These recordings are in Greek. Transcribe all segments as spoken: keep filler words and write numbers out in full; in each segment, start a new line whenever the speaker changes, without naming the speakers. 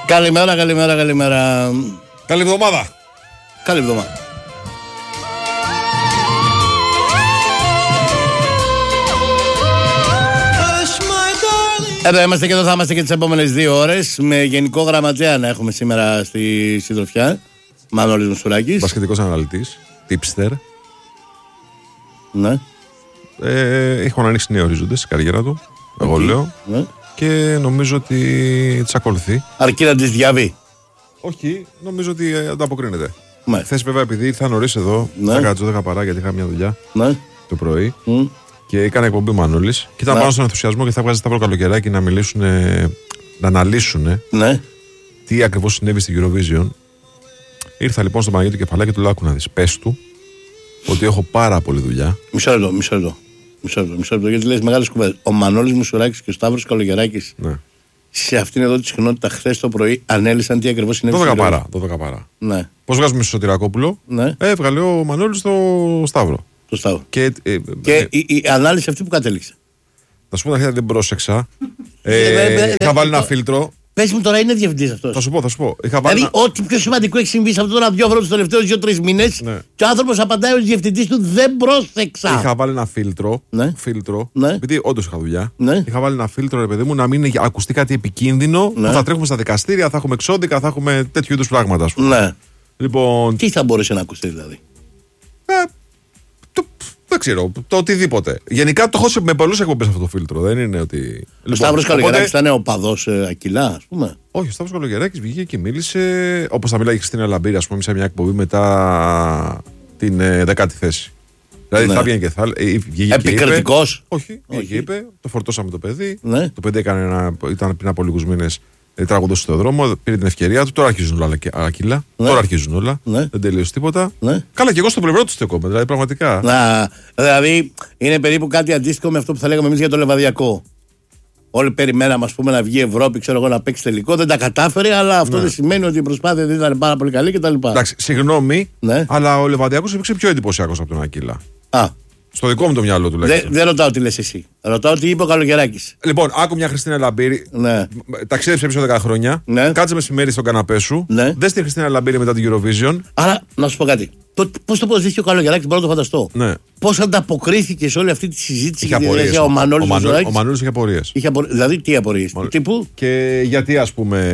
Καλημέρα, καλημέρα, καλημέρα.
Καλή εβδομάδα.
Καλή εβδομάδα. Εδώ είμαστε και εδώ θα είμαστε και τις επόμενες δύο ώρες. Με γενικό γραμματέα να έχουμε σήμερα στη συντροφιά. Μανώλης Μουσουράκης.
Μπασκετικός αναλυτής. Tipster.
Ναι.
Ε, έχουν ανοίξει νέοι ορίζοντες στην καριέρα του. Εγώ λέω.
Ναι.
Και νομίζω ότι τις ακολουθεί.
Αρκεί να τις διαβεί.
Όχι, νομίζω ότι ανταποκρίνεται.
Ναι.
Χθες βέβαια επειδή ήρθα νωρίς εδώ,
Ναι.
θα κάτσω δέκα παρά γιατί είχα μια δουλειά
Ναι.
το πρωί.
Mm.
Και έκανε εκπομπή Μανώλης. Και ήταν
Ναι.
πάνω στον ενθουσιασμό και θα βγάζει Σταύρο Καλοκαιράκη να μιλήσουν, να αναλύσουν
Ναι.
τι ακριβώς συνέβη στην Eurovision. Ήρθα λοιπόν στον Παναγιώτη Κεφαλάκη και του λέω: άκου να δεις, πες του ότι έχω πάρα πολλή δουλειά.
Μισό λεπτό, μισό λεπτό. Μισό λεπτό, μισό λεπτό, γιατί λες μεγάλες κουβέντες. Ο Μανώλης Μουσουράκης και ο Σταύρος Καλογεράκης
Ναι.
σε αυτήν εδώ τη συχνότητα χθες το πρωί ανέλησαν τι ακριβώς συνέβη.
δώδεκα παρά. δώδεκα παρά.
Ναι.
Πώς βγάζουμε στο Σωτηρακόπουλο,
Ναι.
έβγαλε ο Μανώλης το Σταύρο.
Το Σταύρο.
Και, ε,
Και
ε,
η, η ανάλυση αυτή που κατέληξε.
θα σου πω τα αλήθεια, δεν πρόσεξα.
Ε,
Ε,
ε, ε,
είχα
ε,
βάλει
ε,
ένα
ε,
φίλτρο.
Πες μου τώρα, είναι διευθυντής αυτός.
Θα σου πω, θα σου πω. Είχα βάλει
Δηλαδή,
ένα...
ό,τι πιο σημαντικό έχει συμβεί σε αυτό το ραδιόφωνο του τελευταίου δύο-τρει μήνες
Ναι.
και ο άνθρωπος απαντάει ως διευθυντής του, δεν πρόσεξα.
Είχα βάλει ένα φίλτρο.
Ναι.
Φίλτρο.
Ναι.
Επειδή όντως είχα δουλειά.
Ναι.
Είχα βάλει ένα φίλτρο, ρε παιδί μου, να μην είναι- ακουστεί κάτι επικίνδυνο.
Ναι.
Που θα τρέχουμε στα δικαστήρια, θα έχουμε εξώδικα, θα έχουμε τέτοιου είδους πράγματα, ας πούμε.
Ναι.
Λοιπόν.
Τι θα μπορούσε να ακουστεί δηλαδή.
Ε, το, δεν ξέρω, το οτιδήποτε. Γενικά το έχω σε- με πολλούς εκπομπές αυτό το φίλτρο. Δεν είναι ότι.
Ο Σταύρος
οπότε-
Καλογεράκης ήταν ο παδός ε, Ακυλά, ας πούμε.
Όχι, ο Σταύρος Καλογεράκης βγήκε και μίλησε όπως θα μιλάει η Χριστίνα Λαμπύρη, ας πούμε, σε μια εκπομπή μετά την ε, δεκάτη θέση. Δηλαδή
Ναι.
θα βγαίνει και θα. Ε, βγήκε και είπε-
Επικριτικός.
Όχι,
Όχι.
όχι. Είπε, το φορτώσαμε το παιδί.
Ναι.
Το παιδί έκανε ένα, ήταν πριν από λίγους μήνες, ε, τραγουδούσε στο δρόμο, πήρε την ευκαιρία του. Τώρα αρχίζουν όλα, Ακύλα.
Ναι.
Τώρα αρχίζουν όλα.
Ναι.
Δεν τελείωσε τίποτα.
Ναι.
Καλά, και εγώ στο πλευρό του στεκόμαι. Δηλαδή, πραγματικά.
Να, δηλαδή είναι περίπου κάτι αντίστοιχο με αυτό που θα λέγαμε εμείς για το Λεβαδιακό. Όλοι περιμέναμε, ας πούμε, να βγει η Ευρώπη, ξέρω εγώ, να παίξει τελικό. Δεν τα κατάφερε, αλλά αυτό
Ναι.
δεν σημαίνει ότι η προσπάθεια δεν ήταν πάρα πολύ καλή κτλ.
Εντάξει, συγγνώμη,
Ναι.
αλλά ο Λεβαδιακός υπήρξε πιο εντυπωσιακός από τον Ακύλα.
Α,
Στο δικό μου το μυαλό του
δεν
τουλάχιστον.
δεν ρωτάω τι λες εσύ. Ρωτάω τι είπε ο Καλογεράκης.
Λοιπόν, άκου μια Χριστίνα Λαμπύρη.
Ναι.
Ταξίδεψε πίσω δέκα χρόνια.
Ναι.
Κάτσε μεσημέρι στον καναπέ σου.
Ναι.
Δες τη Χριστίνα Λαμπύρη μετά την Eurovision.
Άρα, να σου πω κάτι. Πώς το προσδέχει ο Καλογεράκης, μπορώ να το φανταστώ.
Ναι.
Πώς ανταποκρίθηκε σε όλη αυτή τη συζήτηση
Είχε
και τη
απορίες.
διαδικασία ο Μανώλης
Ο Μανώ-
Μουσουράκης.
Ο Μανώλης είχε απορίες.
Είχε απορ- Δηλαδή, τι απορίες. Του τύπου.
Και γιατί, ας πούμε.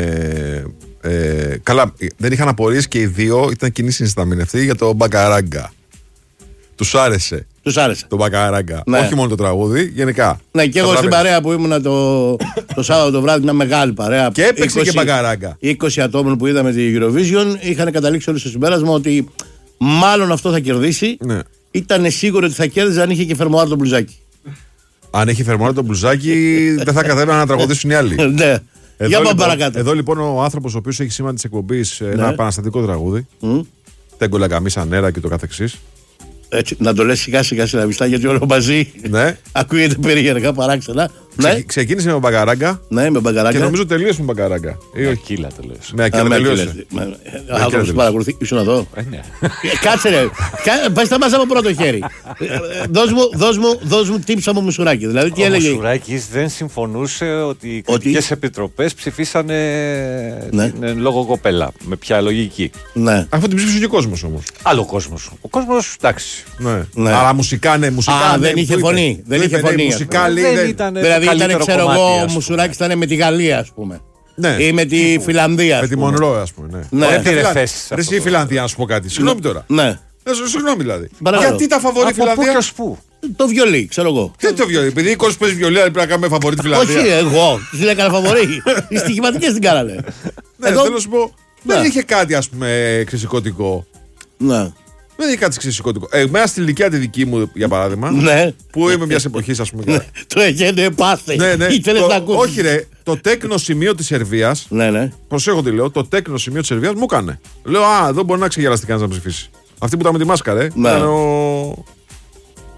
Ε, καλά, δεν είχαν απορίες και οι δύο. Ήταν κοινή συνισταμινευτή για το Μπακαράγκα. Τους άρεσε
Τους άρεσε.
το Μπακαράγκα.
Ναι.
Όχι μόνο το τραγούδι, γενικά.
Ναι, και
Το
εγώ στην
τραπέζι.
παρέα που ήμουν το, το Σάββατο το βράδυ, μια μεγάλη παρέα.
Και έπαιξε
είκοσι
και Μπακαράγκα.
είκοσι ατόμων που είδαμε τη Eurovision είχαν καταλήξει όλοι στο συμπέρασμα ότι μάλλον αυτό θα κερδίσει.
Ναι.
Ήταν σίγουρο ότι θα κέρδιζε αν είχε και φερμοάρ το μπλουζάκι.
Αν έχει φερμόνα το μπλουζάκι, δεν θα καθένα να τραγουδήσουν οι άλλοι.
Ναι. Για πάμε
λοιπόν,
παρακάτω.
εδώ λοιπόν ο άνθρωπος ο οποίος έχει σήμα της εκπομπής ένα
Ναι.
επαναστατικό τραγούδι.
Μμ.
Τέγκολα καμίσα νέρα και το καθεξής.
Έτσι, να το λες σιγά σιγά συναβιστά γιατί όλο μαζί
Ναι.
ακούγεται περίεργα παράξενα. Ναι,
Ξε- Ξεκίνησε με Μπακαράγκα
ναι, με
και
μπαγκαράκια.
νομίζω τελείωσε με Μπακαράγκα. Ή όχι.
Κύλα το λες.
Με
Α,
Ακύλα
με
τελείωσε.
Ακύλα. Με- με-
Ακύλα
άνθρωπος που
τελείωσε.
παρακολουθεί. Ήσουν εδώ.
Ε, ναι.
Ε, Κάτσε ρε. Κα- Πες τα μας από πρώτο χέρι. Ε, ε, Δώσ' μου, δώσ' μου, δώσ' μου τύψα μου Μουσουράκη. Δηλαδή τι
Ο
έλεγε.
Μουσουράκης δεν συμφωνούσε ότι οι
Ότι-
κριτικές επιτροπές ψηφίσανε
Ναι.
την ε, λόγω κοπέλα. Με ποια λογική.
Ναι.
Αυτό την ψήφισε και ο κόσμος όμως.
Άλλο κόσμος. Ο κόσμος, εντάξει.
Ναι.
Ναι.
Αλλά μουσικά, ναι, μουσικά.
Α,
ναι,
δεν είχε
το είπε.
φωνή, δεν
Το
είχε
είπε, ναι,
φωνή, ας
μουσικάλι,
δεν
δεν-
ήταν
Δηλαδή
το
ήταν,
καλύτερο
ξέρω
κομμάτι,
εγώ, ο
ας πούμε.
Μουσουράκης ήταν με τη Γαλλία, ας πούμε.
Ναι.
Ή με τη Φιλανδία. ας
Με τη
πούμε.
Μονρό, ας πούμε. Ναι.
Ναι.
Δεν πήρε
Φιλαν-
θέση σε
Ρε
αυτό
εσύ η
το-
Φιλανδία, να σου πω κάτι. Συγγνώμη τώρα.
Ναι.
Ε, σου- Συγγνώμη δηλαδή.
Παρακαλώ.
Γιατί τα φαβορεί
Από πού
Φιλανδία.
και ως πού.
Το βιολί, ξέρω εγώ.
Τι το βιολί, επειδή η κόσμο παίζει βιολί, πρέπει να κάνουμε φαβορεί τη Φιλανδία.
Όχι, εγώ. Τη έκανα φαβορή. Οι στοιχηματικές την κάνανε.
Ναι,
Εδώ-
θέλω να σου πω.
Ναι.
Δεν είχε κάτι, ας πούμε, ξεσηκωτικό.
Ναι.
Δεν είχε κάτι ξεσηκωτικό. Ε, Εμένα στη ηλικία τη δική μου, για παράδειγμα,
Ναι.
που είμαι μια εποχή, α πούμε. και-
Το έχετε πάστε.
Ναι, ναι.
Ήθελες
Το-
να ακούσεις.
όχι, ρε. Το τέκνο σημείο τη Σερβία.
Ναι, ναι.
Προσέχω τι λέω. Το τέκνο σημείο τη Σερβία μου έκανε. Λέω, Α, εδώ μπορεί να ξεγελαστεί κανένα να ψηφίσει. Αυτή που ήταν με τη μάσκα, ρε.
Ναι.
Ήταν ο.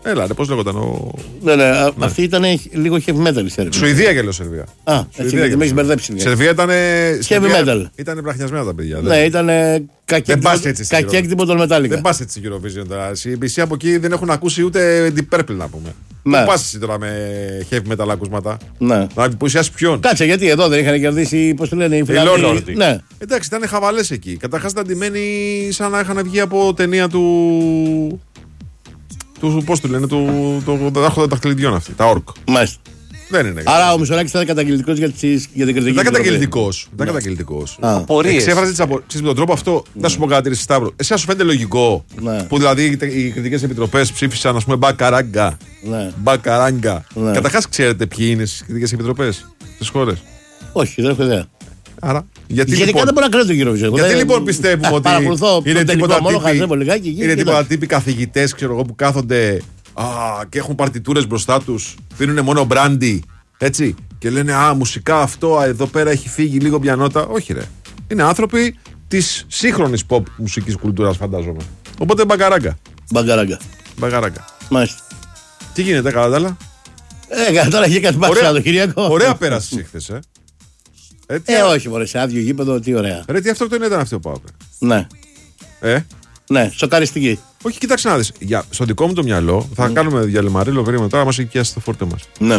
Έλα, ρε, πώς λέγονταν ο.
Ναι, ναι, ναι. Αυτή ήταν λίγο heavy metal η Σερβία.
Σουηδία και λέω Σερβία.
Α, έτσι με έχει μπερδέψει.
Σερβία ήταν.
Heavy metal.
Ήταν μπραχνιασμένα τα παιδιά.
Ναι, ήταν κακέκτυπο των Metallica.
Δεν πα έτσι στην Eurovision τώρα. Οι μισοί από εκεί δεν έχουν ακούσει ούτε Deep Purple να πούμε. Δεν πα εσύ τώρα με heavy metal ακούσματα.
Ναι.
Να υποψιάσει ποιον.
Κάτσε, γιατί εδώ δεν είχαν κερδίσει, πώς το λένε, οι
Φιλανδοί.
Ναι.
Εντάξει, ήταν χαβαλές εκεί. Καταρχάς ήταν ντυμένοι σαν να είχαν βγει από ταινία του. του πώς του λένε, του. το δάχτυλο των δαχτυλιδιών αυτή. Τα ορκ.
Μάλιστα.
Δεν είναι.
Άρα ο Μισολάκης ήταν καταγγελτικός για, τις, για την κριτική.
Δεν ήταν καταγγελτικός. Δεν ήταν καταγγελτικός.
Απορίες.
Εξέφραζε τις απορίες. Με τον τρόπο αυτό, να σου πω κάτι, Σταύρο. Εσένα σου φαίνεται λογικό που δηλαδή οι κριτικές επιτροπές ψήφισαν, ας πούμε, μπακαράγκα. Μπακαράγκα. Καταρχάς, ξέρετε ποιοι είναι στις κριτικές επιτροπές στις χώρες?
Όχι, δεν έχω ιδέα.
Άρα, γιατί
γενικά
λοιπόν,
δεν μπορώ να κρίνω το Eurovision.
Γιατί λοιπόν πιστεύουμε ότι
είναι τίποτα
τύποι, είναι τίποτα τύποι καθηγητές, ξέρω εγώ, που κάθονται α, και έχουν παρτιτούρες μπροστά τους, πίνουν μόνο μπράντι, έτσι, και λένε α, μουσικά αυτό εδώ πέρα έχει φύγει λίγο πιανότα. Όχι, ρε. Είναι άνθρωποι της σύγχρονης pop μουσικής κουλτούρας, φαντάζομαι. Οπότε μπαγκαράγκα.
Μπαγκαράγκα.
Μπαγκαράγκα.
Μάλιστα.
Τι γίνεται, καλά τα άλλα?
Ε, καλά τα άλλα, είχε κάτι πάθει το Κυριακό.
Ωραία πέρασε χθες, ε.
Ε, ε, όχι, μωρέ, σε άδειο γήπεδο, τι ωραία.
Ρε, τι αυτοκτονία ήταν αυτή ο ΠΑΟΚ?
Ναι.
Ε.
Ναι, σοκαριστική.
Όχι, κοίταξε να δεις. Για, στο δικό μου το μυαλό, θα mm. κάνουμε διαλυμαρίλο περίμενο τώρα, μας έχει πιάσει το φόρτε μας.
Ναι.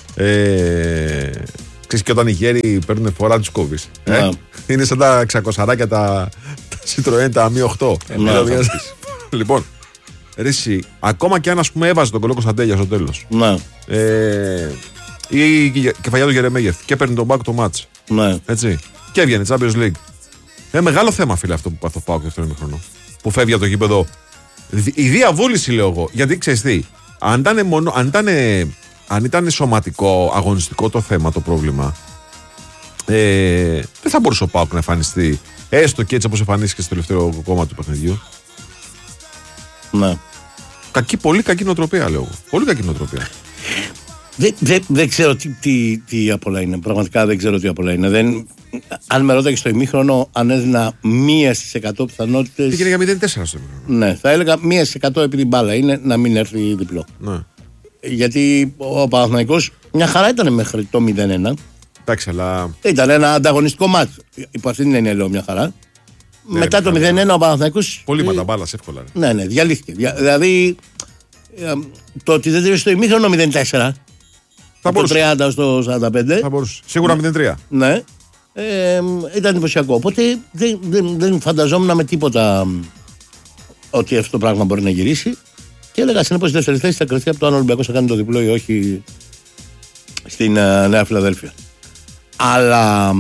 Ε, ξέρεις, και όταν οι γέροι παίρνουν φορά, τους κόβεις. Ε? Ναι. Είναι σαν τα εξακοσαράκια τα, τα Citroën, τα μη οκτώ. Ε, ναι, λοιπόν, ρε, εσύ, ακόμα και αν ας πούμε έβαζε τον Κολό Κωνσταντέλια στο τέλος.
Ναι.
Ε, ή η κεφαλιά του Γερεμέγεφ και παίρνει τον μπακ το μάτς.
Ναι.
Έτσι. Και έβγαινε Champions League. Είναι μεγάλο θέμα, φίλε, αυτό που πάθω πάω και αυτό είναι χρόνο. Που φεύγει από το γήπεδο. Η διαβούληση, λέω εγώ. Γιατί ξέρεις τι, αν ήταν, μόνο, αν ήταν, αν ήταν σωματικό, αγωνιστικό το θέμα, το πρόβλημα, ε, δεν θα μπορούσε ο ΠΑΟΚ να εμφανιστεί έστω και έτσι όπως εμφανίστηκε στο τελευταίο κόμμα του παιχνιδιού.
Ναι.
Κακή, πολύ κακή νοοτροπία, λέω εγώ. Πολύ κακή νοοτροπία.
Δεν δε, δε ξέρω τι, τι, τι απ' όλα είναι. Πραγματικά δεν ξέρω τι απ' όλα είναι. Δεν, αν με ρώταγε στο ημίχρονο, αν έδινα μία στις εκατό πιθανότητες.
Πήγαινε για μηδέν τέσσερα στο ημίχρονο.
Ναι, θα έλεγα μία στις εκατό επειδή μπάλα είναι να μην έρθει διπλό.
Ναι.
Γιατί ο Παναθηναϊκός μια χαρά ήταν μέχρι το μηδέν ένα.
Εντάξει, αλλά.
Ήταν ένα ανταγωνιστικό μάτσο. Υπό αυτήν την έννοια λέω μια χαρά. Ναι, μετά ναι, το μηδέν ένα ο Παναθηναϊκός.
Πολύ ματαμπάλα, εύκολα.
Ναι, ναι, ναι, διαλύθηκε. Δια, δηλαδή το ότι δεν τελείωσε το ημίχρονο μηδέν τέσσερα.
Θα
το τριάντα στο σαράντα πέντε.
Θα μπορούσε. Σίγουρα μηδέν τρία.
Ναι. Ε, ήταν εντυπωσιακό. Οπότε δεν, δεν, δεν φανταζόμουν με τίποτα ότι αυτό το πράγμα μπορεί να γυρίσει. Και έλεγα συνεπώς στη δεύτερη θέση θα κρυφτεί από το αν ο Ολυμπιακός θα κάνει το διπλό ή όχι στην uh, Νέα Φιλαδέλφια. Αλλά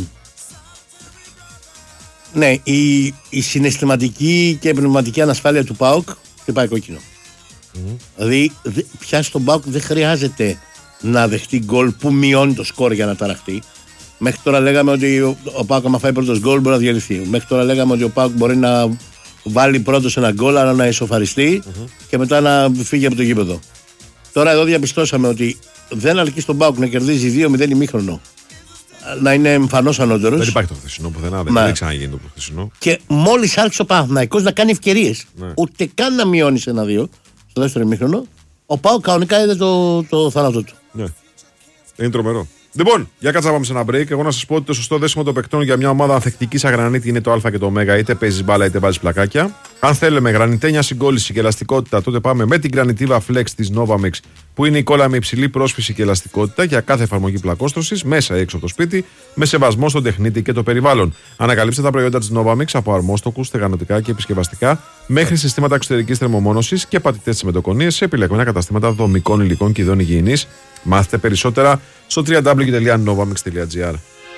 ναι, η, η συναισθηματική και πνευματική ανασφάλεια του ΠΑΟΚ χτυπάει κόκκινο. Mm-hmm. Δηλαδή πια στον ΠΑΟΚ δεν χρειάζεται να δεχτεί γκολ που μειώνει το σκορ για να ταραχτεί. Μέχρι τώρα λέγαμε ότι ο, ο ΠΑΟΚ άμα φάει πρώτος γκολ μπορεί να διαλυθεί. Μέχρι τώρα λέγαμε ότι ο ΠΑΟΚ μπορεί να βάλει πρώτος ένα γκολ αλλά να ισοφαριστεί mm-hmm. και μετά να φύγει από το γήπεδο. Τώρα εδώ διαπιστώσαμε ότι δεν αρκεί στον ΠΑΟΚ να κερδίζει δύο μηδέν ημίχρονο, να είναι εμφανώς ανώτερος.
Δεν υπάρχει το χθεσινό πουθενά, δεν έχει ξαναγίνει το χθεσινό. Και
μόλις άρχισε ο Παναθηναϊκός να κάνει ευκαιρίες, ναι. ούτε καν να μειώνει σε ένα-δύο στο δεύτερο ημίχρονο, ο ΠΑΟΚ κανονικά είδε το, το θάνατό του.
Ναι. Είναι τρομερό. Λοιπόν, για κάτσα να πάμε σε ένα break. Εγώ να σας πω ότι το σωστό δέσιμο των παικτών για μια ομάδα ανθεκτικής αγρανίτη είναι το Α και το Ω. Είτε παίζεις μπάλα είτε βάζεις πλακάκια. Αν θέλουμε γρανιτένια συγκόλληση και ελαστικότητα, τότε πάμε με την Granittiva Flex της Novamix, που είναι η κόλλα με υψηλή πρόσφυση και ελαστικότητα για κάθε εφαρμογή πλακόστρωσης, μέσα ή έξω από το σπίτι, με σεβασμό στον τεχνίτη και το περιβάλλον. Ανακαλύψτε τα προϊόντα της Novamix από αρμόστοκους, στεγανοτικά και επισκευαστικά, μέχρι συστήματα εξωτερικής θερμομόνωσης και πατητές τσιμεντοκονίες σε επιλεγμένα καταστήματα δομικών υλικών και ειδών υγιεινής. Μάθετε περισσότερα στο double-u double-u double-u τελεία novamix τελεία gr.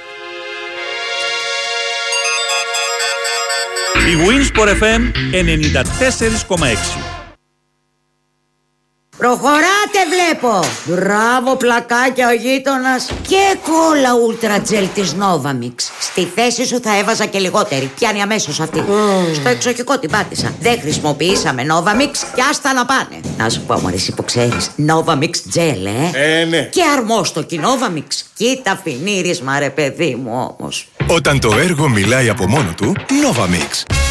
Η Winsport εφ εμ ενενήντα τέσσερα κόμμα έξι.
Προχωράτε βλέπω! Μπράβο πλακάκια ο γείτονας. Και κόλλα Ultra Gel της Novamix. Στη θέση σου θα έβαζα και λιγότερη. Πιάνει αμέσως αυτή. Mm. Στο εξοχικό την πάτησα. Δεν χρησιμοποιήσαμε Novamix και άστα να πάνε. Να σου πω μωρέ εσύ που ξέρεις, Novamix Gel ε.
Ε ναι.
Και αρμόστοκι Novamix. Κοίτα φινίρισμα ρε παιδί μου όμως.
Όταν το έργο μιλάει από μόνο του, Novamix.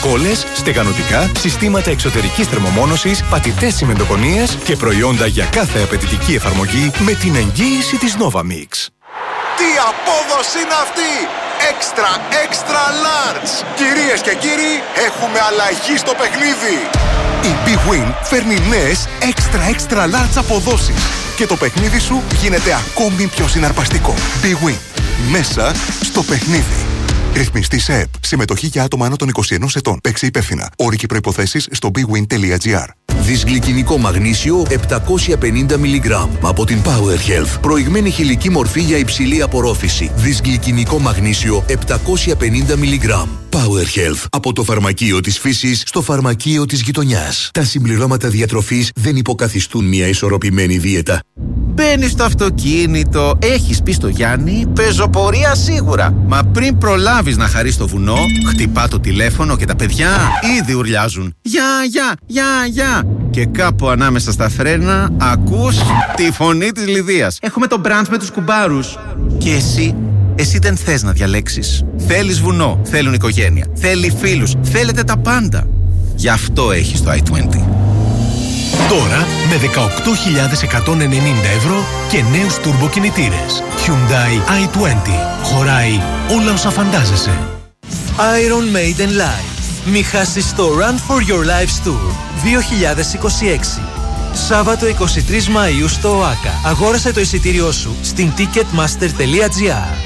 κόλλες, στεγανοτικά, συστήματα εξωτερικής θερμομόνωσης, πατητές τσιμεντοκονίες και προϊόντα για κάθε απαιτητική εφαρμογή με την εγγύηση της Novamix.
Τι απόδοση είναι αυτή! Extra, extra large! Κυρίες και κύριοι, έχουμε αλλαγή στο παιχνίδι! Η Big Win φέρνει νέες extra, extra large αποδόσεις και το παιχνίδι σου γίνεται ακόμη πιο συναρπαστικό. Big Win. Μέσα στο παιχνίδι. Ρυθμιστή σε ΕΠ. Συμμετοχή για άτομα άνω των είκοσι ένα ετών. Παίξε υπεύθυνα. Όροι και προϋποθέσεις στο bigwin τελεία gr.
Δυσγλυκινικό μαγνήσιο επτακόσια πενήντα μιλιγκράμμ από την Power Health. Προηγμένη χηλική μορφή για υψηλή απορρόφηση. Δυσγλυκινικό μαγνήσιο επτακόσια πενήντα μιλιγκράμμ. Power Health. Από το φαρμακείο της φύσης στο φαρμακείο της γειτονιάς. Τα συμπληρώματα διατροφής δεν υποκαθιστούν μια ισορροπημένη δίαιτα.
Μπαίνεις στο αυτοκίνητο, έχεις πει στο Γιάννη, πεζοπορία σίγουρα. Μα πριν προλάβεις να χαρείς το βουνό, χτυπά το τηλέφωνο και τα παιδιά ήδη ουρλιάζουν. Γεια, γεια, γεια, γεια. Και κάπου ανάμεσα στα φρένα ακούς τη φωνή της Λιδίας. Έχουμε το μπραντς με τους κουμπάρους. Και εσύ, εσύ δεν θες να διαλέξεις. Θέλεις βουνό, θέλουν οικογένεια, θέλει φίλους, θέλετε τα πάντα. Γι' αυτό έχεις το άι είκοσι.
Τώρα με δεκαοκτώ χιλιάδες εκατόν ενενήντα ευρώ και νέους τουρμποκινητήρες. Hyundai άι είκοσι. Χωράει όλα όσα φαντάζεσαι.
Iron Maiden Live. Μη χάσεις το Run for Your Lives Tour δύο χιλιάδες είκοσι έξι. Σάββατο εικοστή τρίτη Μαΐου στο ΟΑΚΑ. Αγόρασε το εισιτήριό σου στην ticketmaster τελεία gr.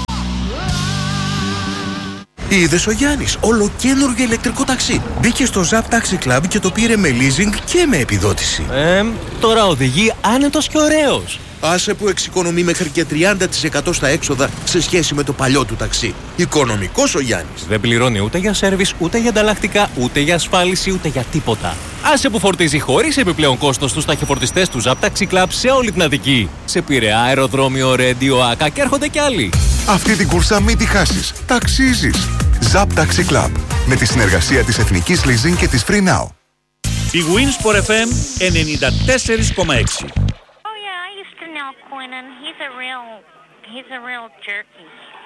Είδες ο Γιάννης, ολοκαίνουργιο ηλεκτρικό ταξί. Μπήκε στο Zap Taxi Club και το πήρε με leasing και με επιδότηση.
Ε, τώρα οδηγεί άνετος και ωραίος.
Άσε που εξοικονομεί μέχρι και τριάντα τοις εκατό στα έξοδα σε σχέση με το παλιό του ταξί. Οικονομικός ο Γιάννης.
Δεν πληρώνει ούτε για σέρβις, ούτε για ανταλλακτικά, ούτε για ασφάλιση, ούτε για τίποτα. Άσε που φορτίζει χωρίς επιπλέον κόστος τους ταχυφορτιστές του Zap Taxi Club σε όλη την Αττική. Σε Πειραιά, αεροδρόμιο, Ρέντιο, ΑΚΑ και έρχονται κι άλλοι.
Αυτή την κούρσα μην τη χάσεις. Ταξίζεις. Zap Taxi Club. Με τη συνεργασία της Εθνικής Leasing και της Free Now.
Η Winsport εφ εμ ενενήντα τέσσερα κόμμα έξι.
He's a real, he's a real jerky.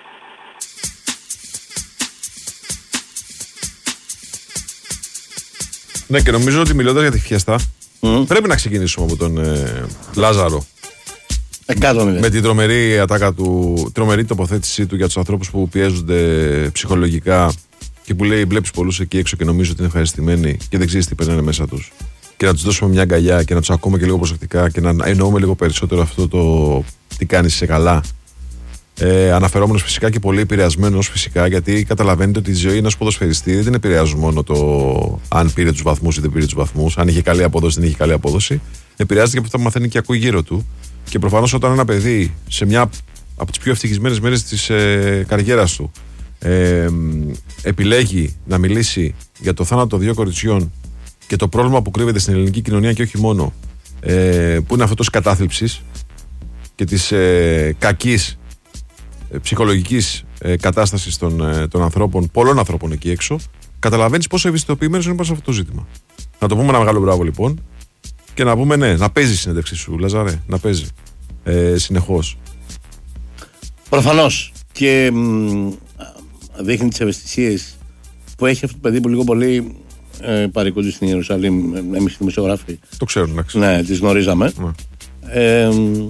Ναι, και νομίζω ότι μιλώντας για τη φιέστα, mm. πρέπει να ξεκινήσουμε από τον ε, Λάζαρο.
Εκάτομαι.
Με την τρομερή ατάκα του, τρομερή τοποθέτησή του για τους ανθρώπους που πιέζονται ψυχολογικά και που λέει: βλέπεις πολλούς εκεί έξω και νομίζω ότι είναι ευχαριστημένοι και δεν ξέρεις τι περνάνε μέσα τους. Και να τους δώσουμε μια αγκαλιά και να τους ακούμε και λίγο προσεκτικά και να εννοούμε λίγο περισσότερο αυτό το τι κάνεις, είσαι καλά. Ε, αναφερόμενος φυσικά και πολύ επηρεασμένος φυσικά, γιατί καταλαβαίνετε ότι η ζωή ενός ποδοσφαιριστή δεν επηρεάζει μόνο το αν πήρε τους βαθμούς ή δεν πήρε τους βαθμούς, αν είχε καλή απόδοση ή δεν είχε καλή απόδοση. Επηρεάζεται και από αυτό που μαθαίνει και ακούει γύρω του. Και προφανώς όταν ένα παιδί σε μια από τις πιο ευτυχισμένες μέρες της ε, καριέρας του ε, επιλέγει να μιλήσει για το θάνατο δύο κοριτσιών και το πρόβλημα που κρύβεται στην ελληνική κοινωνία και όχι μόνο, ε, που είναι αυτό της κατάθλιψης και της ε, κακής ε, ψυχολογικής ε, κατάστασης των, ε, των ανθρώπων, πολλών ανθρώπων εκεί έξω, καταλαβαίνεις πόσο ευαισθητοποιημένος είναι πάνω σε αυτό το ζήτημα. Να το πούμε ένα μεγάλο μπράβο λοιπόν και να πούμε ναι, να παίζει η συνέντευξη σου, Λαζάρε, να παίζει ε, συνεχώς.
Προφανώς και μ, δείχνει τις ευαισθησίες που έχει αυτό το παιδί που λίγο πολύ ε, παρικούνται στην Ιερουσαλήμ, εμείς οι δημοσιογράφοι.
Το ξέρουν, εντάξει.
Ναι, τις γνωρίζαμε. Ναι. Ε,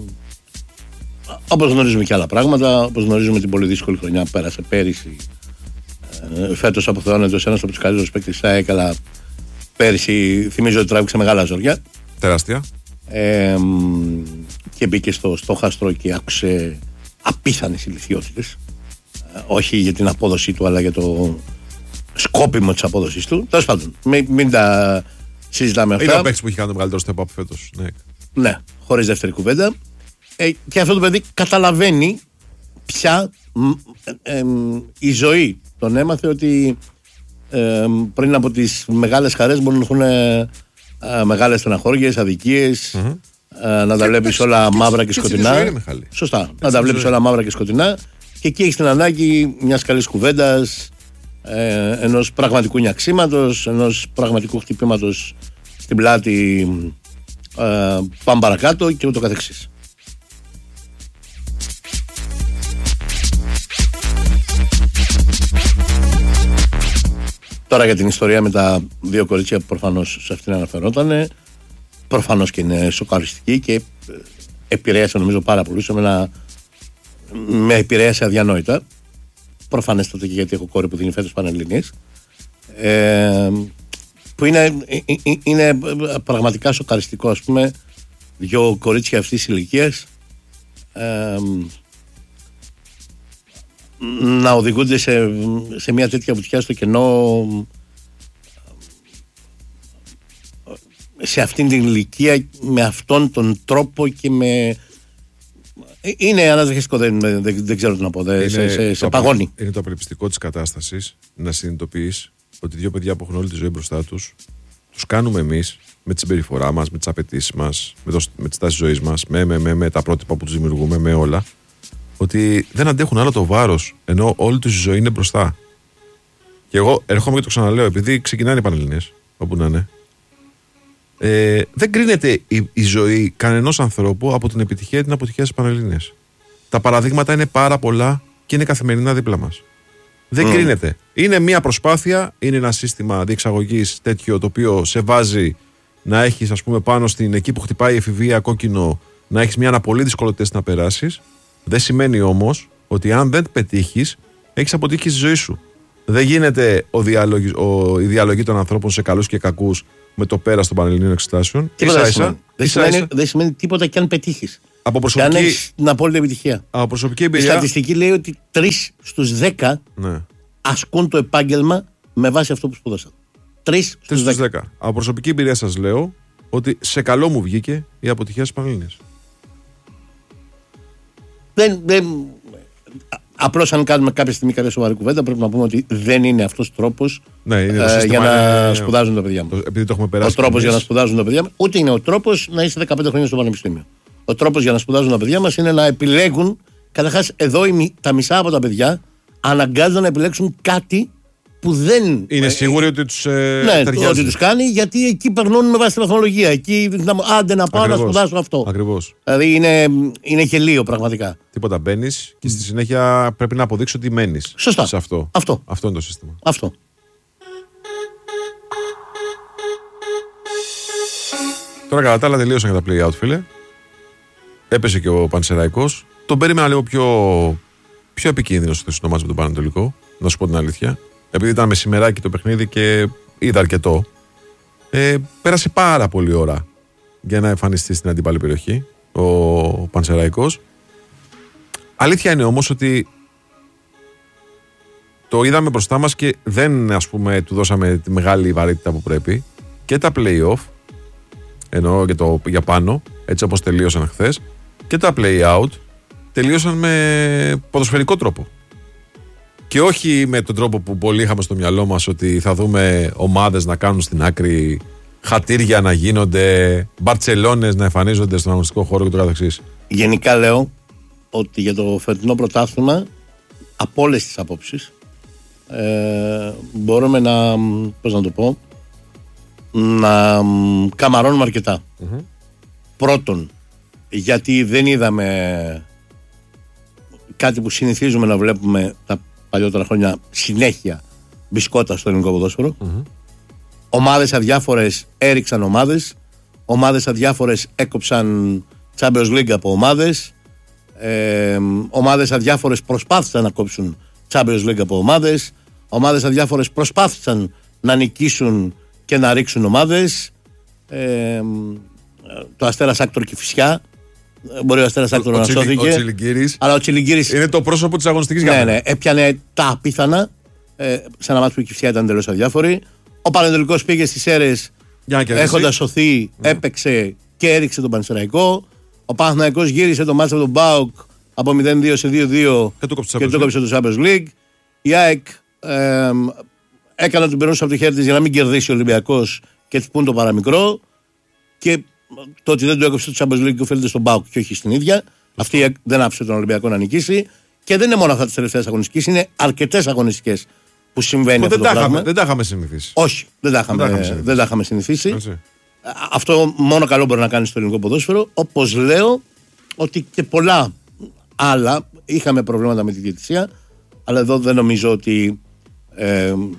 όπως γνωρίζουμε και άλλα πράγματα, όπως γνωρίζουμε την πολύ δύσκολη χρονιά που πέρασε πέρυσι. Ε, φέτος αποθεώνεται ως ένας από τους καλύτερους παίκτες της ΑΕΚ, αλλά πέρυσι θυμίζω ότι τράβηξε μεγάλα ζωριά.
Τεράστια.
Ε, και μπήκε στο στόχαστρο και άκουσε απίθανες ηλικιότητες. Ε, όχι για την απόδοσή του, αλλά για το σκόπιμο της απόδοσης του. Τέλος πάντων, μην, μην τα συζητάμε αυτά.
Είναι ο παίκτης που έχει κάνει το μεγαλύτερο step up φέτος. Ναι,
ναι, χωρίς δεύτερη κουβέντα. Ε, και αυτό το παιδί καταλαβαίνει πια ε, ε, η ζωή. Τον έμαθε ότι ε, πριν από τις μεγάλες χαρές μπορούν να έχουν ε, μεγάλες στεναχώριες, αδικίες, mm-hmm. ε, να τα βλέπεις όλα μαύρα και σκοτεινά. Σωστά. Έτσι να τα βλέπεις όλα μαύρα και σκοτεινά. Και εκεί έχεις την ανάγκη μιας καλής κουβέντας, ε, ενός πραγματικού νιαξίματος, ενός πραγματικού χτυπήματος στην πλάτη, ε, πάμε παρακάτω και ούτω καθεξής. Τώρα για την ιστορία με τα δύο κορίτσια που προφανώς σε αυτήν αναφερόταν, προφανώς και είναι σοκαριστική και επηρέασε νομίζω πάρα πολύ. Με, με επηρέασε αδιανόητα. Προφανέστατα και γιατί έχω κόρη που δίνει φέτος Πανελληνίες. Ε, που είναι, είναι πραγματικά σοκαριστικό, ας πούμε, δύο κορίτσια αυτής της ηλικίας ε, να οδηγούνται σε, σε μια τέτοια βουτιά στο κενό σε αυτήν την ηλικία, με αυτόν τον τρόπο και με... Είναι αναδεχιστικό, δεν, δεν, δεν ξέρω τι να πω, δεν, σε, σε, σε παγώνει.
Είναι το απελπιστικό της κατάστασης να συνειδητοποιείς ότι δύο παιδιά που έχουν όλη τη ζωή μπροστά τους, τους κάνουμε εμείς με τη συμπεριφορά μας, με τις απαιτήσεις μας, με, το, με τη στάση ζωής μας, με, με, με, με τα πρότυπα που τους δημιουργούμε, με όλα, ότι δεν αντέχουν άλλο το βάρος, ενώ όλη τους η ζωή είναι μπροστά. Και εγώ ερχόμαι και το ξαναλέω, επειδή ξεκινάνε οι Πανελληνίες, όπου να είναι, ε, δεν κρίνεται η, η ζωή κανενός ανθρώπου από την επιτυχία ή την αποτυχία στις Πανελληνίες. Τα παραδείγματα είναι πάρα πολλά και είναι καθημερινά δίπλα μας. Δεν mm. κρίνεται. Είναι μια προσπάθεια, είναι ένα σύστημα διεξαγωγής τέτοιο το οποίο σε βάζει να έχεις, ας πούμε, πάνω στην εκεί που χτυπάει η εφηβεία κόκκινο, να έχεις μια ένα πολύ δύσκολο τεστ να περάσεις. Δεν σημαίνει όμως ότι αν δεν πετύχεις, έχεις αποτύχει στη ζωή σου. Δεν γίνεται ο διαλογι... ο... η διαλογή των ανθρώπων σε καλούς και κακούς με το πέρας των Πανελληνίων εξετάσεων.
Ίσα, ίσα, δεν, σημαίνει, δεν σημαίνει τίποτα και αν πετύχεις.
Από προσωπική...
Και αν έχεις την απόλυτη επιτυχία.
Από προσωπική εμπειρία...
Η στατιστική λέει ότι τρεις στους δέκα
ναι. ασκούν
το επάγγελμα με βάση αυτό που σπούδασαν. Τρεις στους
δέκα. Από προσωπική εμπειρία σας λέω ότι σε καλό μου βγήκε η αποτυχία στις Πανελληνίες.
Δεν, δεν, απλώς αν κάνουμε κάποια στιγμή κάποια σοβαρή κουβέντα, πρέπει να πούμε ότι δεν είναι αυτός ο τρόπος
ναι,
ε, για να είναι... σπουδάζουν τα παιδιά μας.
Επειδή το έχουμε περάσει.
Ο τρόπος για να σπουδάζουν τα παιδιά μας, ούτε είναι ο τρόπος να είσαι δεκαπέντε χρόνια στο πανεπιστήμιο. Ο τρόπος για να σπουδάζουν τα παιδιά μας είναι να επιλέγουν. Καταρχάς, εδώ τα μισά από τα παιδιά αναγκάζονται να επιλέξουν κάτι που δεν.
Είναι σίγουροι ότι τους ε,
ναι,
ταιριάζει.
Ότι τους κάνει, γιατί εκεί περνούν με βάση τη βαθμολογία. Εκεί άντε να πάω
Ακριβώς.
να σπουδάσω αυτό.
Ακριβώς.
Δηλαδή είναι, είναι γελίο πραγματικά.
Τίποτα, μπαίνεις και στη συνέχεια πρέπει να αποδείξεις ότι μένεις.
Σωστά.
Σε αυτό.
αυτό.
Αυτό είναι το σύστημα.
Αυτό.
Τώρα κατά τα άλλα τελείωσαν και τα play out, φίλε. Έπεσε και ο Πανσεραϊκός. Τον περίμενα λίγο πιο, πιο επικίνδυνο στο θεσινό μάτς με τον Πανατολικό. Να σου πω την αλήθεια. Επειδή ήταν μεσημεράκι το παιχνίδι και είδα αρκετό. Ε, πέρασε πάρα πολύ ώρα για να εμφανιστεί στην αντίπαλη περιοχή ο Πανσεραϊκός. Αλήθεια είναι όμως ότι το είδαμε μπροστά μας και δεν, ας πούμε, του δώσαμε τη μεγάλη βαρύτητα που πρέπει. Και τα play-off, εννοώ για, το, για πάνω, έτσι όπως τελείωσαν χθες, και τα play-out τελείωσαν με ποδοσφαιρικό τρόπο. Και όχι με τον τρόπο που πολλοί είχαμε στο μυαλό μας, ότι θα δούμε ομάδες να κάνουν στην άκρη, χατήρια να γίνονται, μπαρτσελώνες να εμφανίζονται στον αγωνιστικό χώρο και το καθεξής.
Γενικά λέω ότι για το φετινό πρωτάθλημα, από όλες τις απόψεις, ε, μπορούμε να, πώς να το πω, να καμαρώνουμε αρκετά. Mm-hmm. Πρώτον, γιατί δεν είδαμε κάτι που συνηθίζουμε να βλέπουμε τα παλιότερα χρόνια, συνέχεια μπισκότα στο ελληνικό ποδόσφαιρο. Mm-hmm. Ομάδες αδιάφορες έριξαν ομάδες, ομάδες αδιάφορες έκοψαν Champions League από ομάδες, ε, ομάδες αδιάφορες προσπάθησαν να κόψουν Champions League από ομάδες, ομάδες αδιάφορες προσπάθησαν να νικήσουν και να ρίξουν ομάδες. Ε, το Αστέρας Άκτορ και Φυσιά. Μπορεί ο Αστέρας Άκτορ να σώθηκε.
Ο Τσιλιγκύρης.
Αλλά ο Τσιλιγκύρης
είναι το πρόσωπο της αγωνιστικής
ναι,
γραμμής.
Ναι, έπιανε τα απίθανα. Ε, σε ένα μάτι που η Κηφισιά ήταν τελώς αδιάφορη. Ο Πανετολικός πήγε στις Σέρρες έχοντας σωθεί, mm. έπαιξε και έριξε τον Πανσεραϊκό. Ο Παναθηναϊκός γύρισε το μάτι από τον ΠΑΟΚ από μηδέν δύο σε δύο δύο και το κόψε το Champions League. Η ΑΕΚ ε, έκανε τον περνούσε από το χέρι της για να μην κερδίσει ο Ολυμπιακός και της πούν το παραμικρό. Και το ότι δεν το έκοψε το Champions League οφείλεται στον ΠΑΟΚ και όχι στην ίδια. Αυτή δεν άφησε τον Ολυμπιακό να νικήσει. Και δεν είναι μόνο αυτά τις τελευταίες αγωνιστικές, είναι αρκετές αγωνιστικές που συμβαίνει αυτό
δεν
το πράγμα.
Δεν τα είχαμε συνηθίσει.
Όχι, δεν τα είχαμε, δεν συνηθίσει. Δεν τα είχαμε συνηθίσει. Έτσι. Αυτό μόνο καλό μπορεί να κάνει στο ελληνικό ποδόσφαιρο. Όπως λέω ότι και πολλά άλλα είχαμε προβλήματα με τη διαιτησία, αλλά εδώ δεν νομίζω ότι ε,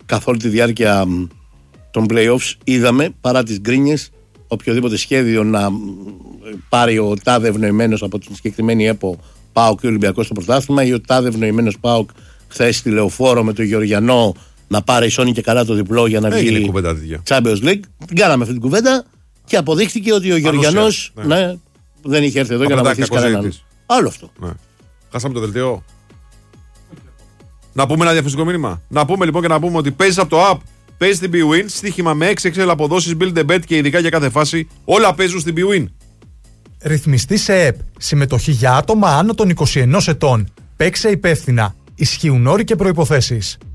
καθ' όλη τη διάρκεια των playoffs είδαμε παρά τις γκρίνιες οποιοδήποτε σχέδιο να πάρει ο τάδε ευνοημένος από την συγκεκριμένη ΕΠΟ ΠΑΟΚ και Ολυμπιακός στο πρωτάθλημα ή ο τάδε ευνοημένος ΠΑΟΚ χθες στη Λεωφόρο με τον Γεωργιανό να πάρει σώνει και καλά το διπλό για να βγει Champions League. Την κάναμε αυτή την κουβέντα και αποδείχτηκε ότι ο Γεωργιανός ναι. Ναι, δεν είχε έρθει εδώ για να βοηθήσει κανέναν. Άλλο αυτό.
Ναι. Χάσαμε το δελτίο. Να πούμε ένα διαφημιστικό μήνυμα. Να πούμε λοιπόν και να πούμε ότι παίζει από το app. Παίζει στην BWIN, στοίχημα με έξι εξ ελ αποδόσεις, build a bet και ειδικά για κάθε φάση. Όλα παίζουν στην BWIN.
Ρυθμιστή σε ΕΠ. Συμμετοχή για άτομα άνω των είκοσι ενός ετών. Παίξε υπεύθυνα. Ισχύουν όροι και προϋποθέσεις.